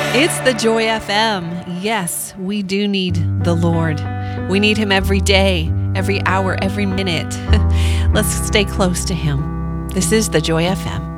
It's the Joy FM. Yes, we do need the Lord. We need Him every day, every hour, every minute. Let's stay close to Him. This is the Joy FM.